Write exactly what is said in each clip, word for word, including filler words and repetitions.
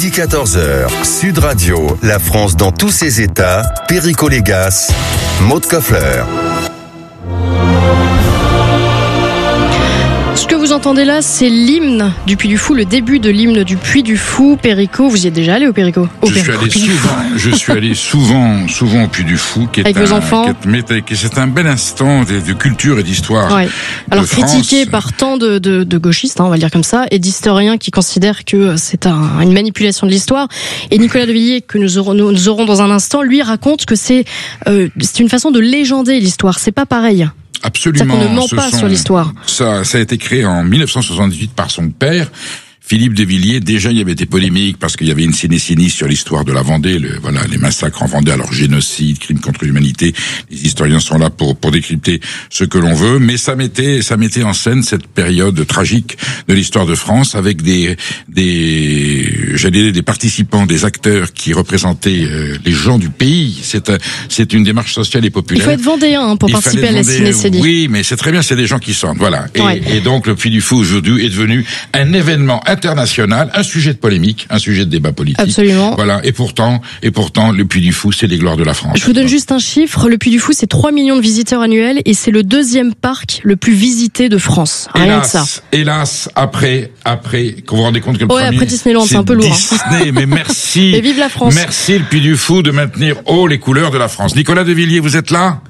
Midi quatorze heures, Sud Radio, la France dans tous ses états, Perico Légas, Maud Koffler. Ce que vous entendez là, c'est l'hymne du Puy du Fou, le début de l'hymne du Puy du Fou. Perico, vous y êtes déjà allé au Perico? Au Je suis allé souvent, je suis allé souvent, souvent au Puy du Fou, qui est avec un, vos enfants. Qui est, qui est, c'est un bel instant de, de culture et d'histoire. Ouais. Alors de critiqué France. par tant de, de, de gauchistes, hein, on va le dire comme ça, et d'historiens qui considèrent que c'est un, une manipulation de l'histoire. Et Nicolas de Villiers, que nous aurons, nous, nous aurons dans un instant, lui raconte que c'est, euh, c'est une façon de légender l'histoire. C'est pas pareil. Absolument. C'est-à-dire qu'on ne ment pas sont, sur l'histoire. Ça, ça a été créé en dix-neuf cent soixante-dix-huit par son père, Philippe de Villiers. Déjà, il y avait des polémiques parce qu'il y avait une cinécinie sur l'histoire de la Vendée, le, voilà, les massacres en Vendée, alors génocide, crimes contre l'humanité. Les historiens sont là pour pour décrypter ce que l'on veut, mais ça mettait ça mettait en scène cette période tragique de l'histoire de France avec des des j'allais dire des participants, des acteurs qui représentaient euh, les gens du pays. C'est c'est une démarche sociale et populaire. Il faut être vendéen hein, pour il participer à la cinécénie. Oui, mais c'est très bien, c'est des gens qui sentent, voilà. Et, ouais. et donc le Puy du Fou aujourd'hui est devenu un événement international, un sujet de polémique, un sujet de débat politique. Absolument. Voilà. Et pourtant, et pourtant, le Puy du Fou, c'est les gloires de la France. Je vous donne juste un chiffre. Le Puy du Fou, c'est trois millions de visiteurs annuels et c'est le deuxième parc le plus visité de France. Rien hélas, de ça. Hélas, après, après, qu'on vous rendez compte que le ouais, premier, après Disneyland, c'est, c'est un peu lourd. Disney, mais merci. Et vive la France. Merci le Puy du Fou de maintenir haut les couleurs de la France. Nicolas de Villiers, vous êtes là?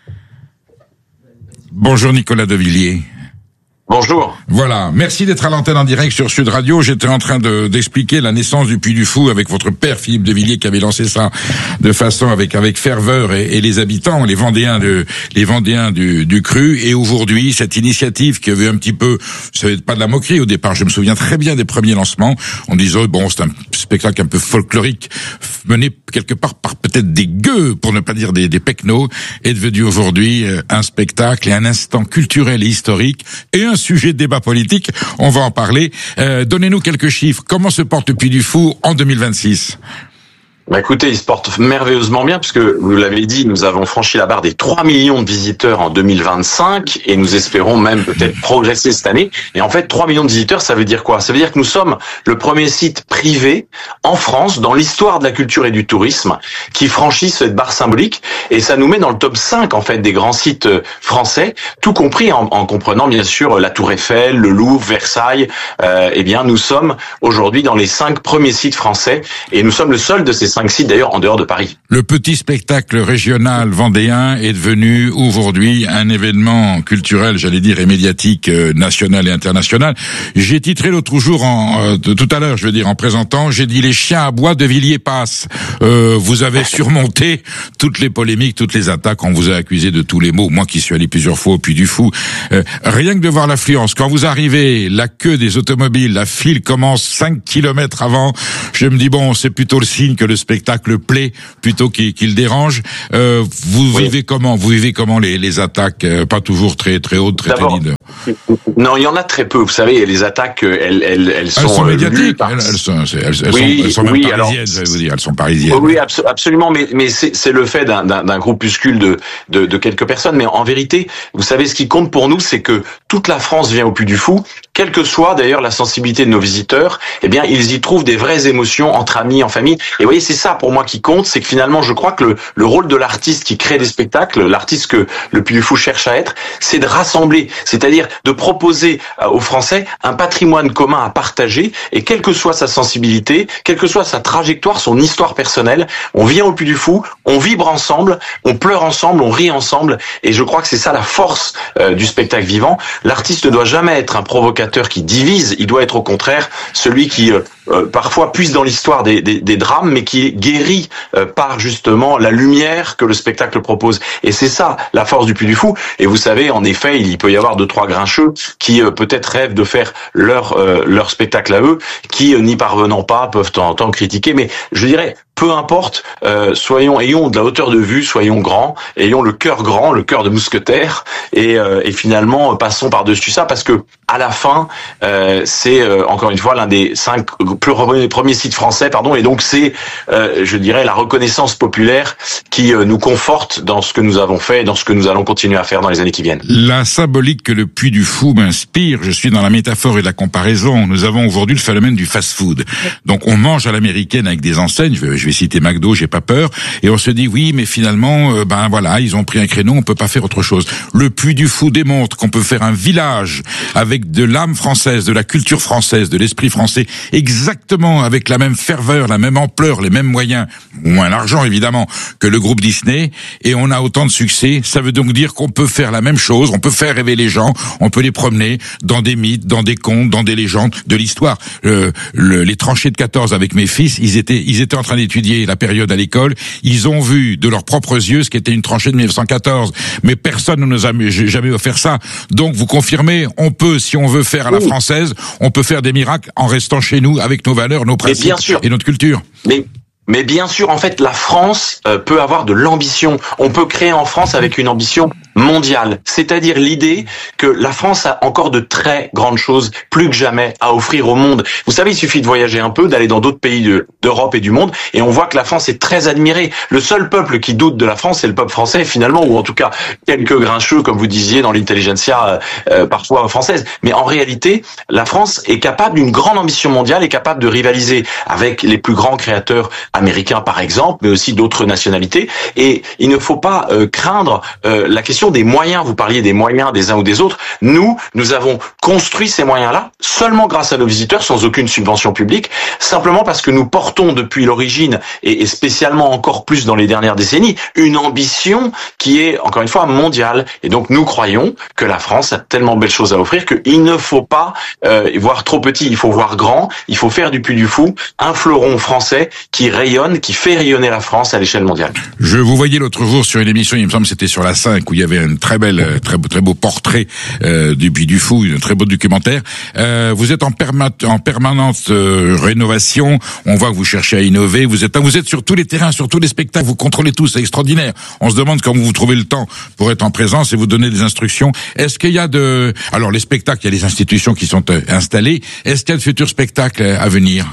Bonjour Nicolas de Villiers. Bonjour. Voilà, merci d'être à l'antenne en direct sur Sud Radio. J'étais en train de d'expliquer la naissance du Puy du Fou avec votre père Philippe de Villiers qui avait lancé ça de façon avec avec ferveur et, et les habitants, les Vendéens de les Vendéens du du Cru. Et aujourd'hui, cette initiative qui avait un petit peu, ça n'était pas de la moquerie au départ. Je me souviens très bien des premiers lancements. On disait oh, bon, c'est un spectacle un peu folklorique mené quelque part par peut-être des gueux pour ne pas dire des des pecnos, est devenu aujourd'hui un spectacle et un instant culturel et historique et un sujet de débat politique, on va en parler. Euh, donnez-nous quelques chiffres. Comment se porte le Puy du Fou en deux mille vingt-six ? Bah écoutez, il se porte merveilleusement bien puisque, vous l'avez dit, nous avons franchi la barre des trois millions de visiteurs en deux mille vingt-cinq et nous espérons même peut-être progresser cette année. Et en fait, trois millions de visiteurs, ça veut dire quoi? Ça veut dire que nous sommes le premier site privé en France, dans l'histoire de la culture et du tourisme, qui franchit cette barre symbolique et ça nous met dans le top cinq, en fait, des grands sites français, tout compris en, en comprenant, bien sûr, la Tour Eiffel, le Louvre, Versailles. Euh, eh bien, nous sommes aujourd'hui dans les cinq premiers sites français et nous sommes le seul de ces cinq sites d'ailleurs en dehors de Paris. Le petit spectacle régional vendéen est devenu aujourd'hui un événement culturel, j'allais dire, et médiatique euh, national et international. J'ai titré l'autre jour, en, euh, tout à l'heure, je veux dire, en présentant, j'ai dit les chiens à bois de Villiers passent. Euh, vous avez surmonté toutes les polémiques, toutes les attaques, on vous a accusé de tous les maux. Moi qui suis allé plusieurs fois au Puy du Fou, euh, rien que de voir l'affluence. Quand vous arrivez, la queue des automobiles, la file commence cinq kilomètres avant. Je me dis bon, c'est plutôt le signe que le spectacle plaît plutôt qu'il, qu'il dérange. Euh, vous oui. vivez comment Vous vivez comment les, les attaques euh, pas toujours très très hautes, très D'abord, timides. Non, il y en a très peu. Vous savez, les attaques, elles, elles, elles sont, elles sont euh, médiatiques. par... Elles, elles sont, elles, elles oui, sont, elles sont même oui, parisiennes. alors, Je vais vous dire, elles sont parisiennes. Oui, abso- absolument. Mais, mais c'est, c'est le fait d'un, d'un, d'un groupuscule de, de, de quelques personnes. Mais en vérité, vous savez, ce qui compte pour nous, c'est que toute la France vient au Puy du Fou, quelle que soit d'ailleurs la sensibilité de nos visiteurs. Eh bien, ils y trouvent des vraies émotions entre amis, en famille. Et vous voyez, c'est ça pour moi qui compte, c'est que finalement, je crois que le, le rôle de l'artiste qui crée des spectacles, l'artiste que le Puy du Fou cherche à être, c'est de rassembler, c'est-à-dire de proposer aux Français un patrimoine commun à partager. Et quelle que soit sa sensibilité, quelle que soit sa trajectoire, son histoire personnelle, on vient au Puy du Fou, on vibre ensemble, on pleure ensemble, on rit ensemble. Et je crois que c'est ça la force euh, du spectacle vivant. L'artiste ne doit jamais être un provocateur qui divise, il doit être au contraire celui qui euh, euh, parfois puise dans l'histoire des, des, des drames, mais qui est guéri euh, par justement la lumière que le spectacle propose. Et c'est ça la force du Puy du Fou. Et vous savez, en effet, il peut y avoir deux trois grincheux qui euh, peut-être rêvent de faire leur euh, leur spectacle à eux, qui euh, n'y parvenant pas peuvent en temps critiquer. Mais je dirais, peu importe, euh, soyons, ayons de la hauteur de vue, soyons grands, ayons le cœur grand, le cœur de mousquetaire, et, euh, et finalement passons par-dessus ça, parce que à la fin, euh, c'est euh, encore une fois l'un des cinq plus premiers sites français, pardon, et donc c'est, euh, je dirais, la reconnaissance populaire qui euh, nous conforte dans ce que nous avons fait et dans ce que nous allons continuer à faire dans les années qui viennent. La symbolique que le Puy du Fou m'inspire, je suis dans la métaphore et la comparaison. Nous avons aujourd'hui le phénomène du fast-food. Donc on mange à l'américaine avec des enseignes, je vais, je vais citer McDo, j'ai pas peur, et on se dit oui, mais finalement, euh, ben voilà, ils ont pris un créneau, on peut pas faire autre chose. Le Puy du Fou démontre qu'on peut faire un village avec de l'âme française, de la culture française, de l'esprit français, exactement avec la même ferveur, la même ampleur, les mêmes moyens, moins l'argent évidemment, que le groupe Disney, et on a autant de succès. Ça veut donc dire qu'on peut faire la même chose, on peut faire rêver les gens, on peut les promener dans des mythes, dans des contes, dans des légendes, de l'histoire. Le, le, les tranchées de quatorze avec mes fils, ils étaient, ils étaient en train d'étudier la période à l'école, ils ont vu de leurs propres yeux ce qu'était une tranchée de mille neuf cent quatorze, mais personne ne nous a jamais offert ça. Donc vous confirmez, on peut, si on veut faire à la française, on peut faire des miracles en restant chez nous avec nos valeurs, nos principes bien sûr. Et notre culture. Mais Mais bien sûr, en fait, la France euh, peut avoir de l'ambition. On peut créer en France avec une ambition mondiale. C'est-à-dire l'idée que la France a encore de très grandes choses, plus que jamais, à offrir au monde. Vous savez, il suffit de voyager un peu, d'aller dans d'autres pays de, d'Europe et du monde, et on voit que la France est très admirée. Le seul peuple qui doute de la France, c'est le peuple français, finalement, ou en tout cas quelques grincheux, comme vous disiez, dans l'intelligentsia euh, euh, parfois française. Mais en réalité, la France est capable d'une grande ambition mondiale, est capable de rivaliser avec les plus grands créateurs américains, par exemple, mais aussi d'autres nationalités. Et il ne faut pas euh, craindre euh, la question des moyens. Vous parliez des moyens des uns ou des autres. Nous, nous avons construit ces moyens-là seulement grâce à nos visiteurs, sans aucune subvention publique, simplement parce que nous portons depuis l'origine, et, et spécialement encore plus dans les dernières décennies, une ambition qui est, encore une fois, mondiale. Et donc, nous croyons que la France a tellement de belles choses à offrir qu'il ne faut pas euh, voir trop petit, il faut voir grand, il faut faire du Puy du Fou un fleuron français qui rayonne, qui fait rayonner la France à l'échelle mondiale. Je vous voyais l'autre jour sur une émission, il me semble que c'était sur la cinq, où il y avait un très bel, très beau, très beau portrait euh, du Puy du Fou, un très beau documentaire. Euh, vous êtes en, perma- en permanente euh, rénovation. On voit que vous cherchez à innover. Vous êtes, vous êtes sur tous les terrains, sur tous les spectacles. Vous contrôlez tout, c'est extraordinaire. On se demande comment vous trouvez le temps pour être en présence et vous donner des instructions. Est-ce qu'il y a de, alors les spectacles, il y a des institutions qui sont euh, installées. Est-ce qu'il y a de futurs spectacles à venir?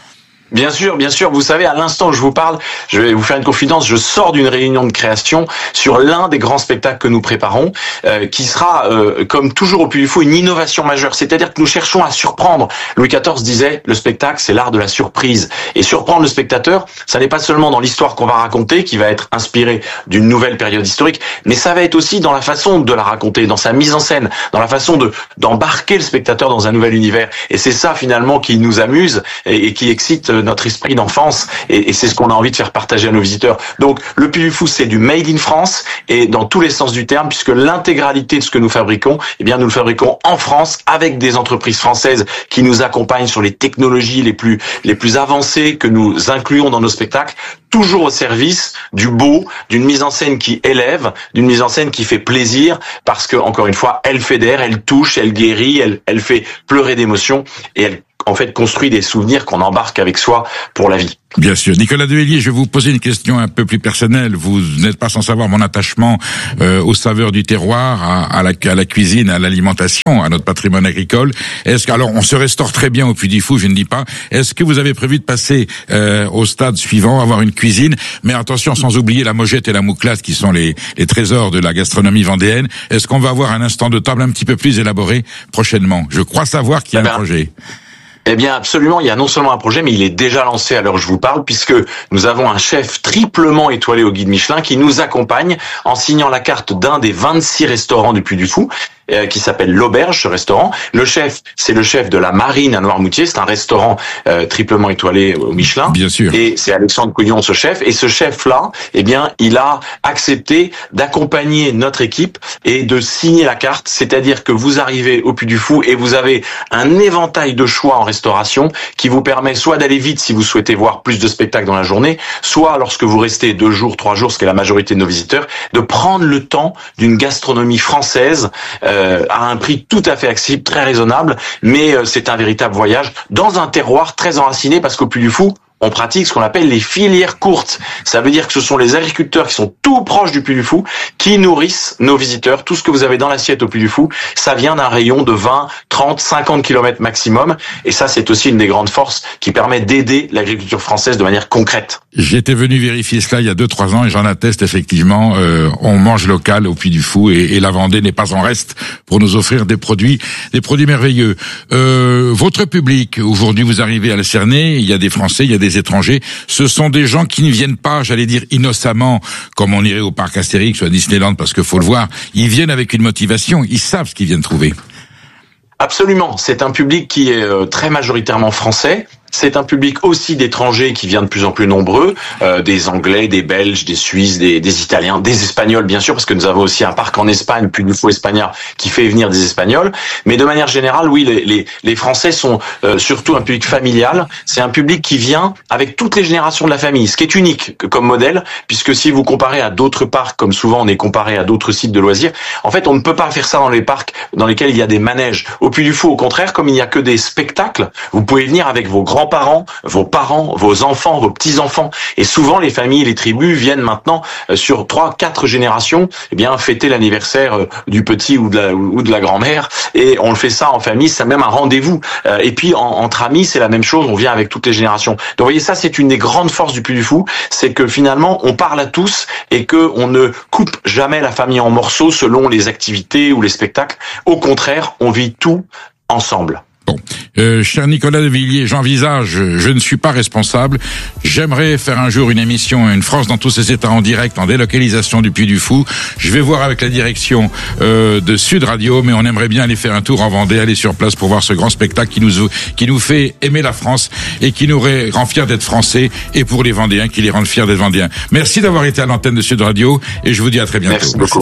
Bien sûr, bien sûr. Vous savez, à l'instant où je vous parle, je vais vous faire une confidence. Je sors d'une réunion de création sur l'un des grands spectacles que nous préparons, euh, qui sera, euh, comme toujours au Puy du Fou, une innovation majeure. C'est-à-dire que nous cherchons à surprendre. Louis quatorze disait, le spectacle, c'est l'art de la surprise. Et surprendre le spectateur, ça n'est pas seulement dans l'histoire qu'on va raconter, qui va être inspirée d'une nouvelle période historique, mais ça va être aussi dans la façon de la raconter, dans sa mise en scène, dans la façon de d'embarquer le spectateur dans un nouvel univers. Et c'est ça, finalement, qui nous amuse et, et qui excite notre esprit d'enfance, et, et c'est ce qu'on a envie de faire partager à nos visiteurs. Donc le Puy du Fou, c'est du made in France, et dans tous les sens du terme, puisque l'intégralité de ce que nous fabriquons, eh bien nous le fabriquons en France, avec des entreprises françaises qui nous accompagnent sur les technologies les plus les plus avancées que nous incluons dans nos spectacles, toujours au service du beau, d'une mise en scène qui élève, d'une mise en scène qui fait plaisir, parce que encore une fois, elle fédère, elle touche, elle guérit, elle elle fait pleurer d'émotion, et elle en fait construit des souvenirs qu'on embarque avec soi pour la vie. Bien sûr. Nicolas Dehélier, je vais vous poser une question un peu plus personnelle. Vous n'êtes pas sans savoir mon attachement euh, aux saveurs du terroir, à, à, la, à la cuisine, à l'alimentation, à notre patrimoine agricole. Est-ce que, alors, on se restaure très bien au Puy du Fou, je ne dis pas. Est-ce que vous avez prévu de passer euh, au stade suivant, avoir une cuisine, mais attention, sans oublier la mojette et la mouclate, qui sont les, les trésors de la gastronomie vendéenne. Est-ce qu'on va avoir un instant de table un petit peu plus élaboré prochainement? Je crois savoir qu'il y a un projet. Eh bien, absolument. Il y a non seulement un projet, mais il est déjà lancé à l'heure où je vous parle, puisque nous avons un chef triplement étoilé au guide Michelin qui nous accompagne en signant la carte d'un des vingt-six restaurants du Puy du Fou, euh, qui s'appelle l'Auberge, ce restaurant. Le chef, c'est le chef de la Marine à Noirmoutier. C'est un restaurant euh, triplement étoilé au Michelin. Bien sûr. Et c'est Alexandre Cougnon, ce chef. Et ce chef-là, eh bien, il a accepté d'accompagner notre équipe et de signer la carte. C'est-à-dire que vous arrivez au Puy du Fou et vous avez un éventail de choix en restauration qui vous permet soit d'aller vite si vous souhaitez voir plus de spectacles dans la journée, soit lorsque vous restez deux jours, trois jours, ce qui est la majorité de nos visiteurs, de prendre le temps d'une gastronomie française euh, à un prix tout à fait accessible, très raisonnable, mais euh, c'est un véritable voyage dans un terroir très enraciné, parce qu'au Puy du Fou, on pratique ce qu'on appelle les filières courtes. Ça veut dire que ce sont les agriculteurs qui sont tout proches du Puy du Fou qui nourrissent nos visiteurs. Tout ce que vous avez dans l'assiette au Puy du Fou, ça vient d'un rayon de vingt, trente, cinquante kilomètres maximum. Et ça, c'est aussi une des grandes forces qui permet d'aider l'agriculture française de manière concrète. J'étais venu vérifier cela il y a deux, trois ans et j'en atteste effectivement. Euh, on mange local au Puy du Fou et, et la Vendée n'est pas en reste pour nous offrir des produits, des produits merveilleux. Euh, votre public, aujourd'hui vous arrivez à le cerner, il y a des Français, il y a des étrangers. Ce sont des gens qui ne viennent pas, j'allais dire innocemment, comme on irait au parc Astérix ou à Disneyland, parce que faut le voir. Ils viennent avec une motivation, ils savent ce qu'ils viennent trouver. Absolument, c'est un public qui est euh, très majoritairement français. C'est un public aussi d'étrangers qui vient de plus en plus nombreux, euh, des Anglais, des Belges, des Suisses, des, des Italiens, des Espagnols bien sûr, parce que nous avons aussi un parc en Espagne, Puy du Fou Espagnol, qui fait venir des Espagnols. Mais de manière générale, oui, les, les, les Français sont euh, surtout un public familial. C'est un public qui vient avec toutes les générations de la famille, ce qui est unique comme modèle, puisque si vous comparez à d'autres parcs, comme souvent on est comparé à d'autres sites de loisirs, en fait on ne peut pas faire ça dans les parcs dans lesquels il y a des manèges. Au Puy du Fou, au contraire, comme il n'y a que des spectacles, vous pouvez venir avec vos grands grands-parents, vos parents, vos enfants, vos petits-enfants. Et souvent, les familles et les tribus viennent maintenant, euh, sur trois, quatre générations, eh bien, fêter l'anniversaire euh, du petit ou de la, ou de la grand-mère. Et on le fait ça en famille, c'est même un rendez-vous. Euh, et puis, en, entre amis, c'est la même chose, on vient avec toutes les générations. Donc, vous voyez, ça, c'est une des grandes forces du Puy du Fou, c'est que finalement, on parle à tous et que on ne coupe jamais la famille en morceaux selon les activités ou les spectacles. Au contraire, on vit tout ensemble. Bon, euh, cher Nicolas de Villiers, j'envisage, je ne suis pas responsable, j'aimerais faire un jour une émission, une France dans tous ses états en direct, en délocalisation du Puy du Fou. Je vais voir avec la direction euh, de Sud Radio, mais on aimerait bien aller faire un tour en Vendée, aller sur place pour voir ce grand spectacle qui nous qui nous fait aimer la France et qui nous rend fiers d'être Français, et pour les Vendéens, qui les rendent fiers d'être Vendéens. Merci d'avoir été à l'antenne de Sud Radio, et je vous dis à très bientôt. Merci beaucoup.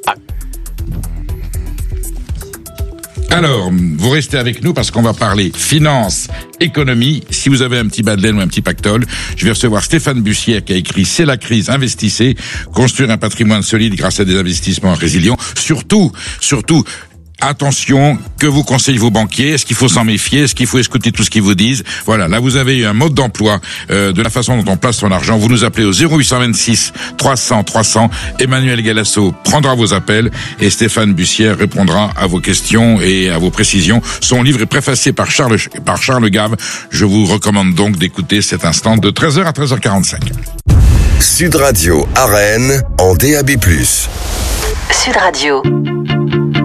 Alors, vous restez avec nous parce qu'on va parler finance, économie. Si vous avez un petit bas de laine ou un petit pactole, je vais recevoir Stéphane Bussière qui a écrit « C'est la crise, investissez, construire un patrimoine solide grâce à des investissements résilients ». Surtout, surtout, attention, que vous conseillent vos banquiers, est-ce qu'il faut s'en méfier, est-ce qu'il faut écouter tout ce qu'ils vous disent? Voilà, là vous avez eu un mode d'emploi euh, de la façon dont on place son argent. Vous nous appelez au zéro huit cent vingt-six trois cents trois cents. Emmanuel Galasso prendra vos appels et Stéphane Bussière répondra à vos questions et à vos précisions. Son livre est préfacé par Charles, par Charles Gave. Je vous recommande donc d'écouter cet instant de treize heures à treize heures quarante-cinq. Sud Radio à Rennes en D A B plus. Sud Radio.